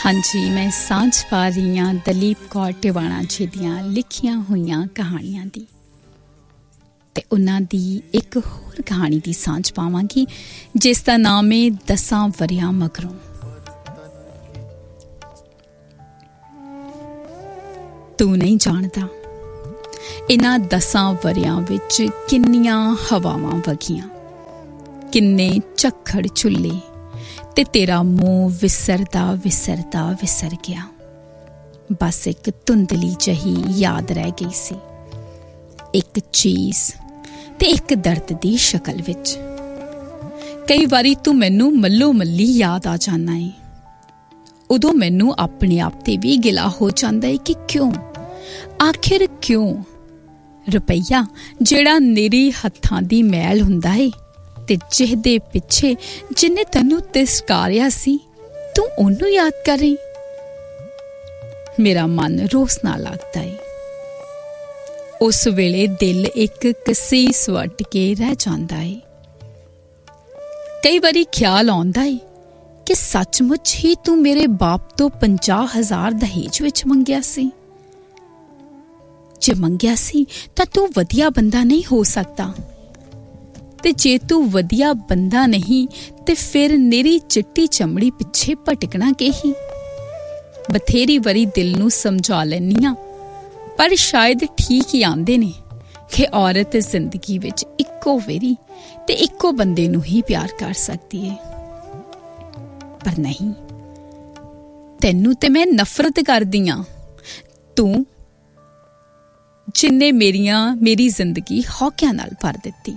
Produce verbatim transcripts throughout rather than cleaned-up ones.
हाँ जी, मैं सांझ पा रही हाँ दलीप कौर टिवाणा जी दियां लिखियां होईयां कहानियां दी ते उन्हां दी एक होर कहानी दी सांझ पावांगी जिस दा नाम है दसां वरियां मगरों। तू नहीं जानदा इन्हां दसां वरियां विच किन्नियां हवावां वगियां, किन्ने झक्खड़ झुल्ले ते तेरा मुंह विसरदा विसरदा विसर गया। बस एक धुंधली जही याद रह गई सी, एक चीज ते एक दर्द दी शक्ल विच। कई वारी तू मैनू मल्लो मल्ली याद आ जाना है, उदों मैनू अपने आप ते भी गिला हो जांदा है कि क्यों, आखिर क्यों रुपया जेड़ा मेरे हत्थां दी मैल हुंदा है ते जिहदे पिछे जिन्ने तैनू तिरस्कारिया सी तू ओनू याद कर रही। मेरा मन रोस ना लगता है। उस वेले दिल एक कसीस वट के रह जांदा है। कई बारी ख्याल आउंदा है कि सचमुच ही तू मेरे बाप तो पंजाह हजार दहेज विच मंगिया सी। जे मंगिया सी तां तू वधिया बंदा नहीं हो सकता, ते जे तू वधिया बंदा नहीं ते फिर मेरी चिट्टी चमड़ी पिछे भटकना के ही। बथेरी वरी दिल नू समझा लैनी आ, पर शायद ठीक ही आंदे ने कि औरत जिंदगी विच इक्को वेरी ते इक्को बंदे नू ही प्यार कर सकती है। पर नहीं, तैनू ते मैं नफरत करदी आं, तू जिन्ने मेरियां मेरी जिंदगी हौकियां नाल भर दित्ती।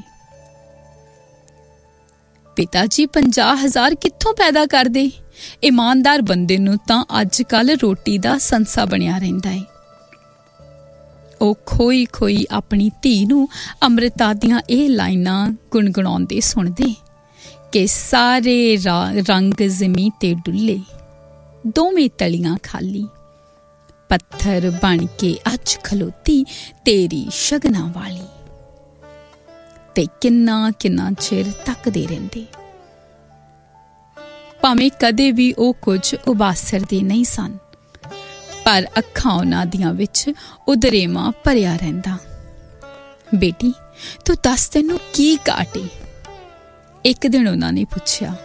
पिता जी पंजाह हजार कित्थों पैदा कर दे? ईमानदार बंदे नू तां अज कल रोटी दा संसा बनिया रहिंदा है। ओ खोई खोई अपनी धी नू अमृता दियां एह लाइनां गुणगुणाउंदे सुणदे कि सारे रंग ज़मीं ते डुल्ले, दोवें तलियां खाली, पत्थर बन के अज खलोती तेरी शगना वाली। ते किन्ना किन्ना चिर तकदे रहिंदे, भावें कदे भी ओ कुछ उबासरदे नहीं सन, पर अखां उन्हां दियां विच उदरेमा भरिया रहिंदा। बेटी तू दस तैनू की घाट है? एक दिन उन्हां ने पुछया।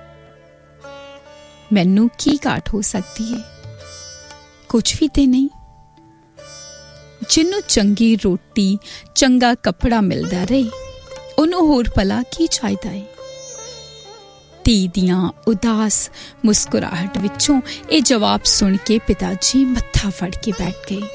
मैनू की घाट हो सकती है? कुछ भी ते नहीं। जिन्नू चंगी रोटी चंगा कपड़ा मिलदा रहे उन्हों होर भला की चाहिदा है? धी दियां उदास मुस्कुराहट विचों ये जवाब सुन के पिताजी मत्था फड़ के बैठ गए।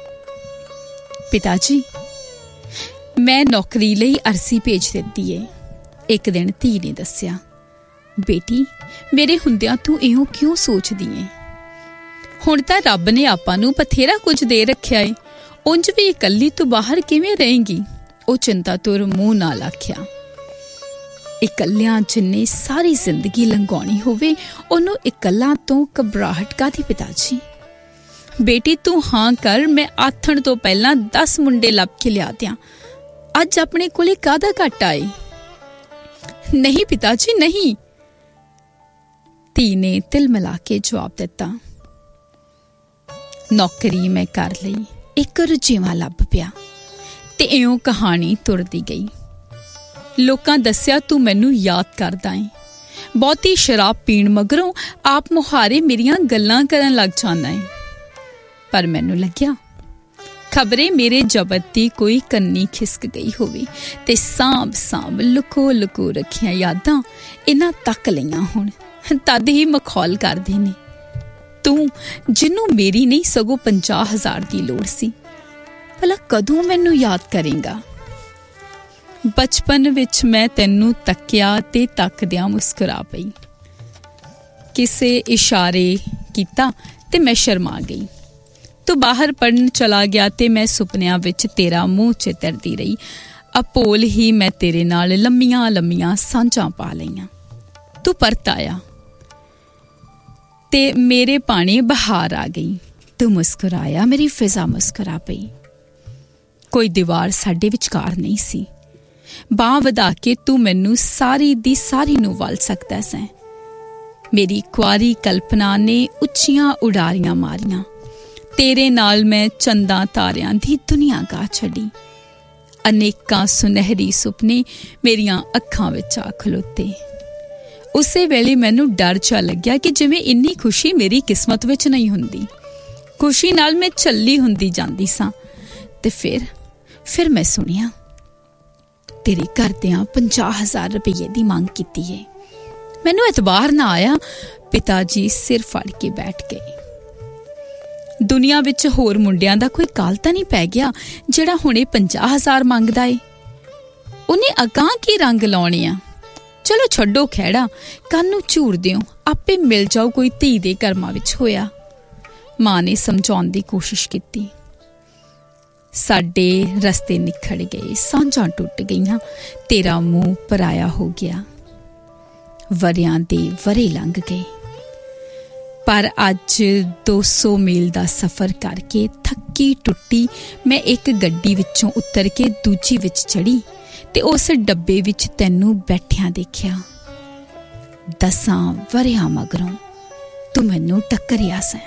पिताजी मैं नौकरी लई अर्जी भेज दित्ती है, एक दिन धी ने दस्सिया। बेटी मेरे हुंदियां तू इहों क्यों सोचदी है? हुण तां रब ने आपां नूं बथेरा कुछ दे रखिया है, उंज भी इकल्ली तू बाहर किवें रहेंगी? ओ चिंता तुर मूँह नाल आखिया। इकल्लियां जिन्ने सारी जिंदगी लंघाउणी होवे ओनू इकल्ला तो घबराहट कादी? पिताजी बेटी तू हाँ कर, मैं आथण तो पहला दस मुंडे लभ के लिया दियां। अज अपने कोले कादा घाटा है? नहीं पिताजी नहीं, धी ने तिल मिला के जवाब दिता। नौकरी मैं कर लई, एक रुझेवां लभ पिया ते इयों कहानी तुरदी गई। लोकां दस्सिया तू मैनू याद करदा है, बहुती शराब पीण मगरों आप मुहारे मेरियां गल्लां करन लग जांदा है। पर मैनू लग्या खबरे मेरे जबत दी कोई कन्नी खिसक गई होवे ते सांभ सांभ लुको लुको रखियां यादां इन्हां तक लईआं हुण तद ही मखौल करदे ने। तू जिन्नू मेरी नहीं सगों पंजाह हजार दी लोड़ सी, भला कदों मैनू याद करेगा? बचपन विच मैं तैनू तकिया ते तकदियां मुस्कुरा पई। किसे इशारे कीता ते मैं शर्मा गई। तू बाहर पढ़न चला गया ते मैं सुपनियां विच तेरा मुंह चितरदी रही। अपोल ही मैं तेरे नाल लम्मियां लम्मियां सांझां पा लईआं। तू परत आया ते मेरे पानी बहार आ गई। तू मुस्कुराया, मेरी फिजा मुस्कुरा पई। कोई दीवार साडे विचकार नहीं सी। बांह वधा के तू मैनू सारी दी सारी नू वल सकदा सैं। मेरी कुआरी कल्पना ने उच्चियां उडारियां मारियां। तेरे नाल मैं चंदा तारियां दी दुनिया गा छड़ी। अनेकां सुनहरी सुपने मेरियां अखां विच आ खलोते। उसे वेले मैनू डर जा लग्या कि जिवें इन्नी खुशी मेरी किस्मत विच नहीं हुंदी। खुशी नाल मैं झल्ली हुंदी जांदी सां। ते फिर फिर मैं सुनिया तेरे घरदियां पंजाह हजार रुपये दी मांग कीती है। मैनू एतबार ना आया। पिता जी सिर फड़ के बैठ गए। दुनिया विच होर मुंडियां दा कोई काल तां नहीं पै गया जिहड़ा हुणे पंजाह हजार मंगदा है। उन्हें अगां की रंग लाउणे आ। चलो छड्डो खैड़ा, कल नूं झूर दिओ, आपे मिल जाओ कोई धी दे कर्मां विच होया। मां ने समझाउण दी कोशिश कीती। साडे रस्ते निखड़ गए, सांझां टुट गईयां, तेरा मुंह पराया हो गया। वरियां दे वरे लंघ गए, पर अज दो सौ मील दा सफर करके थक्की टुट्टी मैं एक गड्डी विचों उतर के दूजी विच चढ़ी ते उस डब्बे विच तैनू बैठिया देखिया। दसां वरियां मगरों तू मैनू टक्करिया सैं।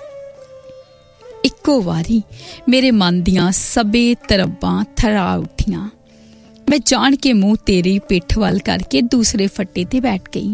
इक्को वारी मेरे मन दियां सबे तरब्बां थरा उठियां। मैं जान के मुंह तेरी पिठ वल करके दूसरे फट्टे ते बैठ गई।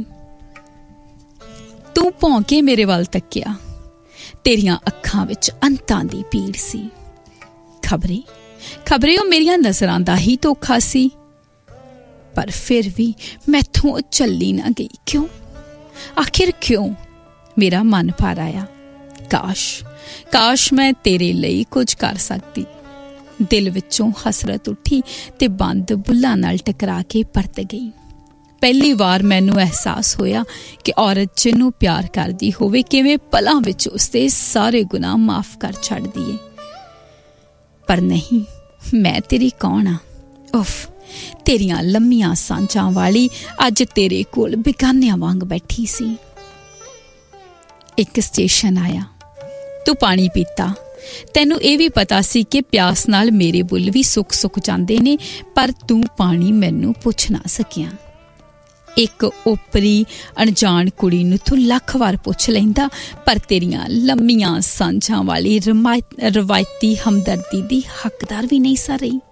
तू भौंके मेरे वल तक्या। तेरियां अखां विच अंतां दी पीड़ सी। खबरे खबरे ओ मेरियां नज़रां दा ही धोखा सी। पर फिर भी मैथों झल्ली ना गई। क्यों? आखिर क्यों? मेरा मन भर आया। काश काश मैं तेरे लिए कुछ कर सकती। दिल विचों हसरत उठी ते बंद बुल्लां नाल टकरा के परत गई। पहली वार मैनू एहसास होया कि औरत जिन्नू प्यार करदी होवे किवें पलां विच उसदे सारे गुनाह माफ कर छड्डदी है। पर नहीं, मैं तेरी कौन आ? उफ, तेरियां लम्मियां सांझां वाली अज तेरे कोल बेगानियां वांग बैठी सी। एक स्टेशन आया। तू पानी पीता। तैनू ये भी पता सी कि प्यास नाल मेरे बुल भी सुक सुक जांदे ने, पर तू पानी मैनू पुछ ना सकिया। एक ओपरी अणजान कुड़ी नू तू लख वार पुछ लैंदा, पर तेरियां लम्मियां सांझां वाली रवायती हमदर्दी दी हकदार भी नहीं सा रही।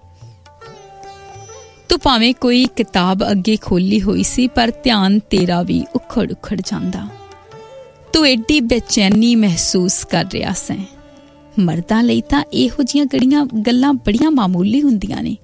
तू भावें कोई किताब अगे खोली हुई सी, पर ध्यान तेरा भी उखड़ उखड़ जांदा। तू एडी बेचैनी महसूस कर रहा सैं। मर्दां लई तां इहो जिहियां गड़ियां गल्लां बड़ियां मामूली हुंदियां ने।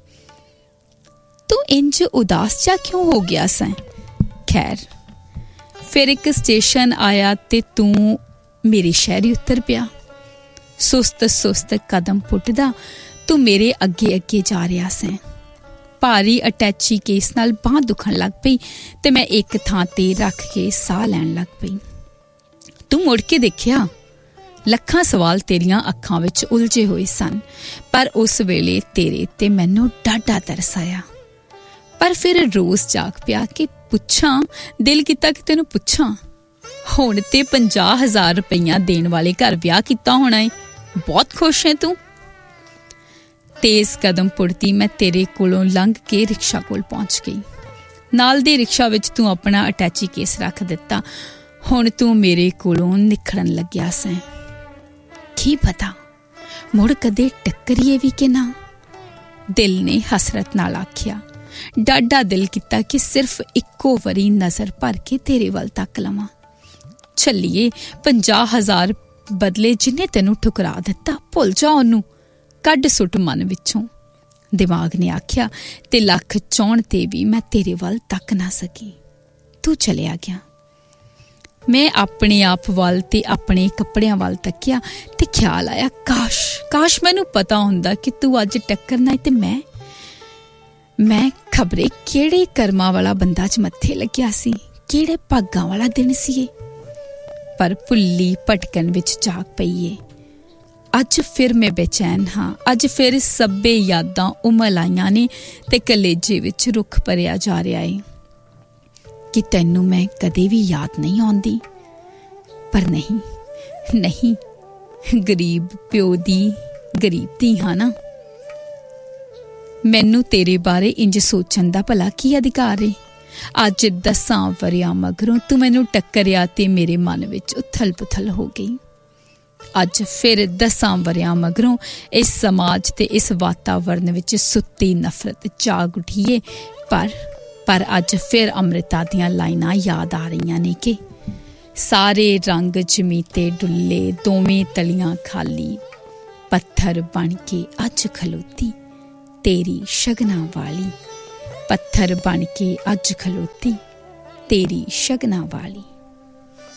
तू इंज उदास जा क्यों हो गया सैं? खैर, फिर एक स्टेशन आया ते तू मेरे शहरी उतर पिया। सुस्त सुस्त कदम पुटदा तू मेरे अगे अगे जा रहा सैं। भारी अटैची केस नाल बांह दुखण लग पई ते मैं एक थां ते रख के साह लैण लग पई। तू मुड़ के देखिया। लखां सवाल तेरियां अखां विच उलझे होए सन, पर उस वेले तेरे ते मैनू डाढा तरस आया। पर फिर रोज जाग पिया कि पुछां, दिल कीता कि तैनू पुछां, हुण ते पंजाह हजार रुपइया देण वाले घर विआह कीता होना है, बहुत खुश है तू? तेज कदम पुड़ती मैं तेरे कोलों लंघ के रिक्शा कोल पहुंच गई। नाल दी रिक्शा विच तू अपना अटैची केस रख दिता। हुण तू मेरे कोलों निखड़न लग्या सैं। की पता मुड़ कदे टक्करीए भी कि ना? दिल ने हसरत नाल आखिया। डाढा दिल किता कि सिर्फ इक्को वरी नजर भर के तेरे वल तक लवां। छल्लिए, पंजाह हजार बदले जिन्ने तेनू ठुकरा दिता, भुल जा ओनू, कड्ड सुट मन विचों। दिमाग ने आखिया ते लख चाहण ते भी मैं तेरे वल तक ना सकी। तू चलिया गया। मैं अपने आप वाल ते अपने कपड़ियां वाल तकिया ते ख्याल आया, काश काश मैनू पता हुंदा कि तू अज टक्करना है ते मैं मैं खबरे केड़े कर्मां वाला बंदा च मत्थे लग्या सी, केड़े भागां वाला दिन सी। पर भुल्ली भटकन विच जाग पईए। अज फिर मैं बेचैन हाँ। अज फिर सब्बे यादां उमल आईयां ने ते कलेजे विच रुख भरिया जा रहा है कि तैनू मैं कदे भी याद नहीं आउंदी। पर नहीं नहीं, गरीब प्यो दी गरीब धी हाँ ना। मैनू तेरे बारे इंज सोचन दा भला की अधिकार है? ਅੱਜ ਦਸਾਂ ਵਰਿਆਂ ਮਗਰੋਂ ਤੂੰ ਮੈਨੂੰ ਟੱਕਰਿਆ ਤੇ ਮੇਰੇ ਮਨ ਵਿੱਚ ਉਥਲ ਪੁਥਲ ਹੋ ਗਈ। ਅੱਜ ਫਿਰ ਦਸਾਂ ਵਰਿਆਂ ਮਗਰੋਂ ਇਸ ਸਮਾਜ ਤੇ ਇਸ ਵਾਤਾਵਰਨ ਵਿੱਚ ਸੁੱਤੀ ਨਫ਼ਰਤ ਜਾਗ ਉੱਠੀਏ। ਪਰ ਪਰ ਅੱਜ ਫਿਰ ਅੰਮ੍ਰਿਤਾ ਦੀਆਂ ਲਾਈਨਾਂ ਯਾਦ ਆ ਰਹੀਆਂ ਨੇ ਕਿ ਸਾਰੇ ਰੰਗ ਜਮੀਤੇ ਡੁੱਲੇ, ਦੋਵੇਂ ਤਲੀਆਂ ਖਾਲੀ, ਪੱਥਰ ਬਣ ਕੇ ਅੱਜ ਖਲੋਤੀ ਤੇਰੀ ਸ਼ਗਨਾਂ ਵਾਲੀ, ਪੱਥਰ ਬਣ ਕੇ ਅੱਜ ਖਲੋਤੀ ਤੇਰੀ ਸ਼ਗਨਾਂ ਵਾਲੀ।